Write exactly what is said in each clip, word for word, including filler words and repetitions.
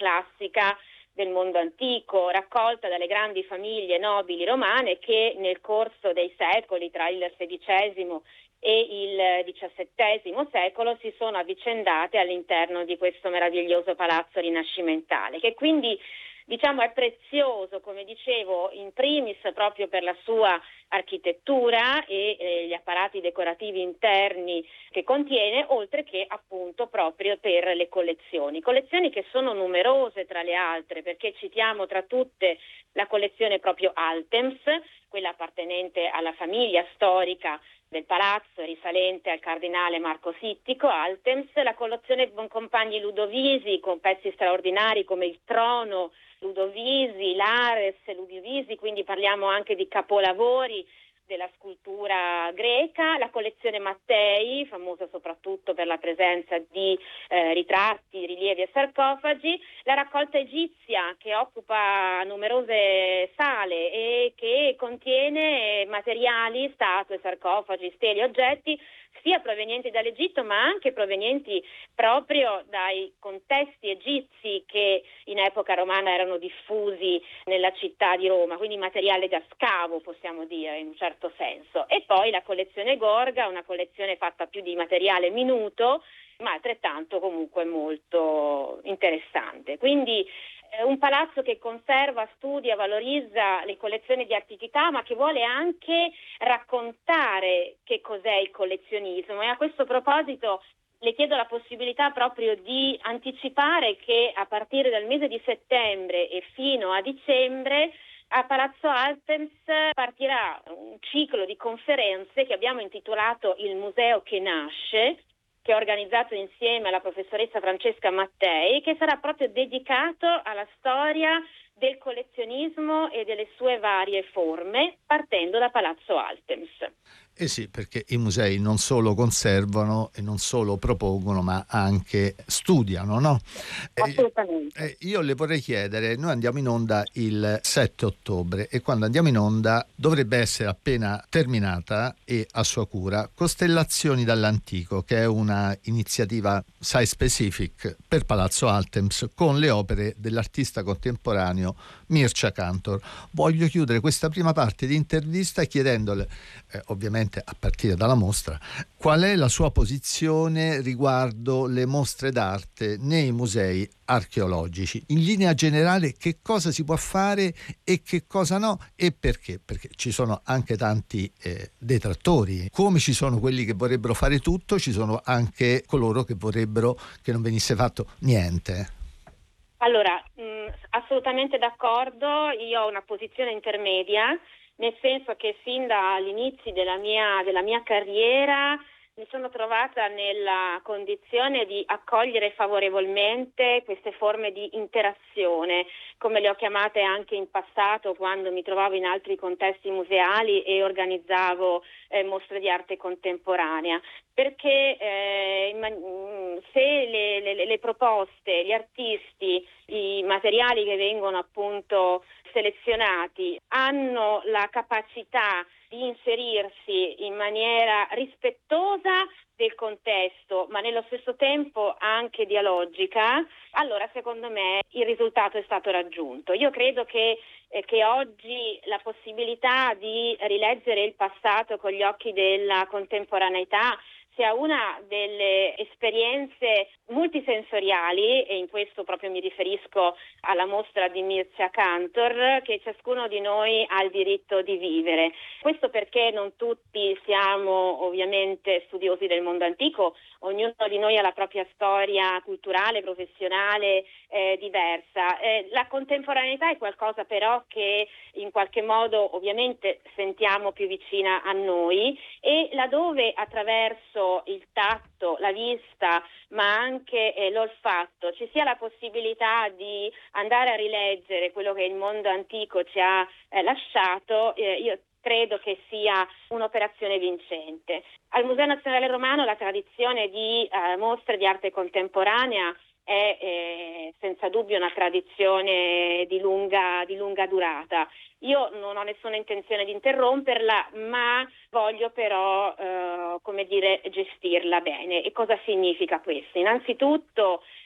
classica del mondo antico, raccolta dalle grandi famiglie nobili romane che nel corso dei secoli, tra il sedicesimo e il diciassettesimo secolo, si sono avvicendate all'interno di questo meraviglioso palazzo rinascimentale, che quindi diciamo è prezioso, come dicevo, in primis proprio per la sua architettura e eh, gli apparati decorativi interni che contiene, oltre che appunto proprio per le collezioni. Collezioni che sono numerose tra le altre, perché citiamo tra tutte la collezione proprio Altemps, quella appartenente alla famiglia storica del palazzo, risalente al cardinale Marco Sittico Altemps, la collezione Boncompagni Ludovisi con pezzi straordinari come il Trono Ludovisi, l'Ares Ludovisi, quindi parliamo anche di capolavori della scultura greca, la collezione Mattei, famosa soprattutto per la presenza di eh, ritratti, rilievi e sarcofagi, la raccolta egizia che occupa numerose sale e che contiene materiali, statue, sarcofagi, stele, oggetti sia provenienti dall'Egitto ma anche provenienti proprio dai contesti egizi che in epoca romana erano diffusi nella città di Roma, quindi materiale da scavo possiamo dire in un certo senso. E poi la collezione Gorga, una collezione fatta più di materiale minuto ma altrettanto comunque molto interessante. Quindi un palazzo che conserva, studia, valorizza le collezioni di antichità, ma che vuole anche raccontare che cos'è il collezionismo. E a questo proposito le chiedo la possibilità proprio di anticipare che a partire dal mese di settembre e fino a dicembre a Palazzo Altemps partirà un ciclo di conferenze che abbiamo intitolato Il Museo che nasce, che è organizzato insieme alla professoressa Francesca Mattei, che sarà proprio dedicato alla storia del collezionismo e delle sue varie forme, partendo da Palazzo Altemps. Eh sì, perché i musei non solo conservano e non solo propongono, ma anche studiano, no? Assolutamente. Eh, eh, io le vorrei chiedere, noi andiamo in onda il sette ottobre e quando andiamo in onda dovrebbe essere appena terminata e a sua cura Costellazioni dall'Antico, che è una iniziativa site specific per Palazzo Altemps con le opere dell'artista contemporaneo Mircea Cantor. Voglio chiudere questa prima parte di intervista chiedendole, eh, ovviamente a partire dalla mostra, qual è la sua posizione riguardo le mostre d'arte nei musei archeologici. In linea generale, che cosa si può fare e che cosa no e perché? Perché ci sono anche tanti eh, detrattori. Come ci sono quelli che vorrebbero fare tutto, ci sono anche coloro che vorrebbero che non venisse fatto niente. Allora, mh, assolutamente d'accordo, io ho una posizione intermedia, nel senso che fin dall'inizio della mia, della mia carriera mi sono trovata nella condizione di accogliere favorevolmente queste forme di interazione, come le ho chiamate anche in passato quando mi trovavo in altri contesti museali e organizzavo eh, mostre di arte contemporanea. Perché eh, se le, le, le proposte, gli artisti, i materiali che vengono appunto selezionati hanno la capacità di inserirsi in maniera rispettosa del contesto, ma nello stesso tempo anche dialogica, allora secondo me il risultato è stato raggiunto. Io credo che, eh, che oggi la possibilità di rileggere il passato con gli occhi della contemporaneità sia una delle esperienze multisensoriali, e in questo proprio mi riferisco alla mostra di Mircea Cantor, che ciascuno di noi ha il diritto di vivere. Questo perché non tutti siamo ovviamente studiosi del mondo antico, ognuno di noi ha la propria storia culturale, professionale eh, diversa. Eh, la contemporaneità è qualcosa però che in qualche modo ovviamente sentiamo più vicina a noi, e laddove attraverso il tatto, la vista, ma anche eh, l'olfatto ci sia la possibilità di andare a rileggere quello che il mondo antico ci ha eh, lasciato, eh, io credo che sia un'operazione vincente. Al Museo Nazionale Romano la tradizione di eh, mostre di arte contemporanea è eh, senza dubbio una tradizione di lunga, di lunga durata. Io non ho nessuna intenzione di interromperla, ma voglio però, eh, come dire, gestirla bene. E cosa significa questo? Innanzitutto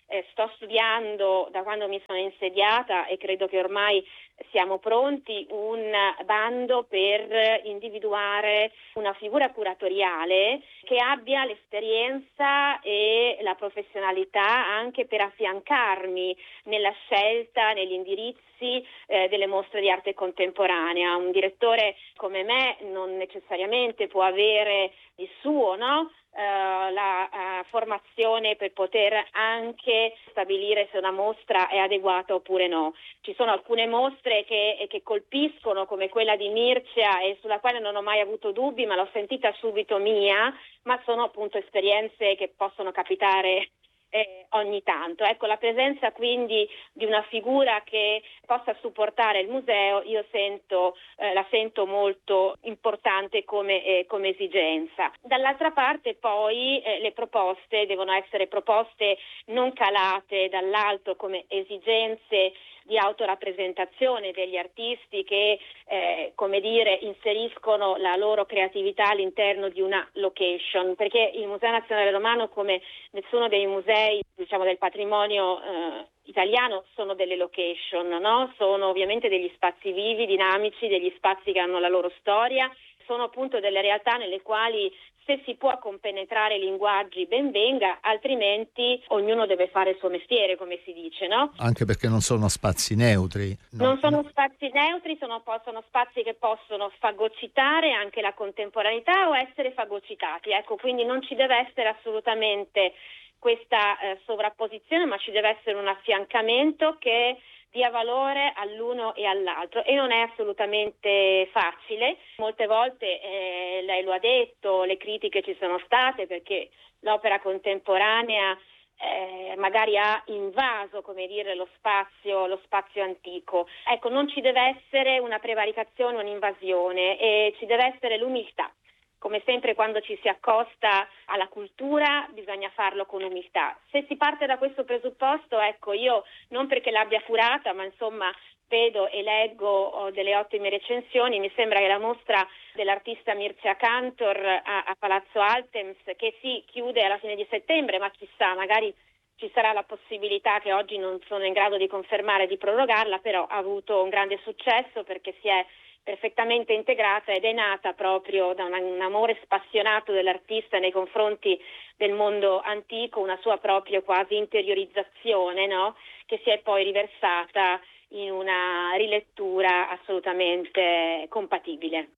eh, sto studiando da quando mi sono insediata e credo che ormai siamo pronti un bando per individuare una figura curatoriale che abbia l'esperienza e la professionalità anche per affiancarmi nella scelta, negli indirizzi eh, delle mostre di arte contemporanea. Un direttore come me non necessariamente può avere il suo, no? Uh, la uh, formazione per poter anche stabilire se una mostra è adeguata oppure no. Ci sono alcune mostre che, che colpiscono, come quella di Mircea, e sulla quale non ho mai avuto dubbi, ma l'ho sentita subito mia, ma sono appunto esperienze che possono capitare Eh, ogni tanto. Ecco, la presenza quindi di una figura che possa supportare il museo, io sento, eh, la sento molto importante come, eh, come esigenza. Dall'altra parte poi eh, le proposte devono essere proposte non calate dall'alto come esigenze di autorappresentazione degli artisti che, eh, come dire, inseriscono la loro creatività all'interno di una location, perché il Museo Nazionale Romano, come nessuno dei musei, diciamo, del patrimonio eh, italiano, sono delle location, no? Sono ovviamente degli spazi vivi, dinamici, degli spazi che hanno la loro storia, sono appunto delle realtà nelle quali, se si può compenetrare i linguaggi, ben venga, altrimenti ognuno deve fare il suo mestiere, come si dice, no? Anche perché non sono spazi neutri. No, non sono no. spazi neutri, sono, sono spazi che possono fagocitare anche la contemporaneità o essere fagocitati. Ecco, quindi non ci deve essere assolutamente questa eh, sovrapposizione, ma ci deve essere un affiancamento che dia valore all'uno e all'altro, e non è assolutamente facile. Molte volte, eh, lei lo ha detto, le critiche ci sono state perché l'opera contemporanea eh, magari ha invaso, come dire, lo spazio, lo spazio antico. Ecco, non ci deve essere una prevaricazione, un'invasione, e ci deve essere l'umiltà. Come sempre, quando ci si accosta alla cultura bisogna farlo con umiltà. Se si parte da questo presupposto, ecco, io non perché l'abbia curata, ma insomma vedo e leggo oh, delle ottime recensioni. Mi sembra che la mostra dell'artista Mircea Cantor a, a Palazzo Altems, che si chiude alla fine di settembre, ma chissà, magari ci sarà la possibilità, che oggi non sono in grado di confermare, di prorogarla, però ha avuto un grande successo perché si è perfettamente integrata ed è nata proprio da una, un amore spassionato dell'artista nei confronti del mondo antico, una sua propria quasi interiorizzazione, no? Che si è poi riversata in una rilettura assolutamente compatibile.